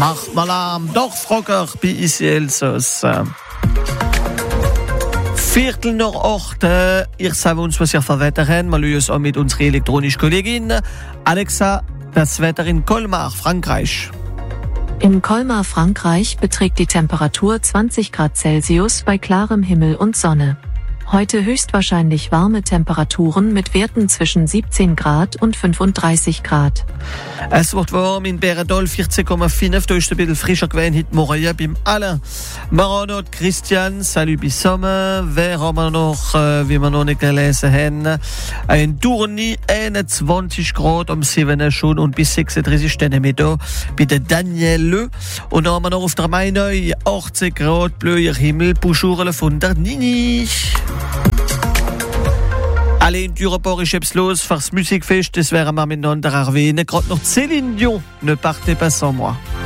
Macht mal am Dorfrocker bei ICL-Sos. Viertel nach 8. Ich sage uns, was ihr für Wetter habt. Mal auch mit unserer elektronischen Kollegin Alexa, das Wetter in Colmar, Frankreich. In Colmar, Frankreich beträgt die Temperatur 20 Grad Celsius bei klarem Himmel und Sonne. Heute höchstwahrscheinlich warme Temperaturen mit Werten zwischen 17 Grad und 35 Grad. Es wird warm in Beredol 14,5. Da ist ein bisschen frischer gewesen heute Morgen beim Alain. Marano Christian, salut bis Sommer. Wer haben wir noch, wie wir noch nicht gelesen haben? Ein Tourni, 21 Grad am 7. schon und bis 36 stehen wir da bei der Danielle. Und dann haben wir noch auf der Maineu 80 Grad, blauer Himmel, Buschurle von der Nini. Alle in Europort ist etwas los fürs Musikfest, das werden wir miteinander erwähnen. Gerade noch Céline Dion, ne partez pas sans moi.